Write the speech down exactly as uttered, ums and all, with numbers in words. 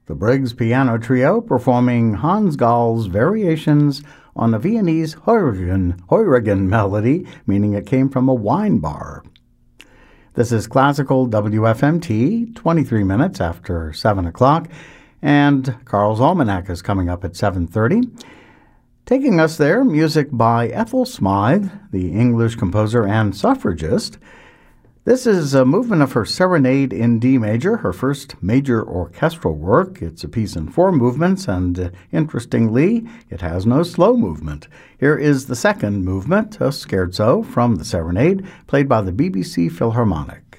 The Briggs Piano Trio performing Hans Gall's variations on a Viennese Heurigen, Heurigen melody, meaning it came from a wine bar. This is Classical W F M T, twenty-three minutes after seven o'clock, and Carl's Almanac is coming up at seven thirty. Taking us there, music by Ethel Smythe, the English composer and suffragist. This is a movement of her Serenade in D major, her first major orchestral work. It's a piece in four movements, and uh, interestingly, it has no slow movement. Here is the second movement, a scherzo from the Serenade, played by the B B C Philharmonic.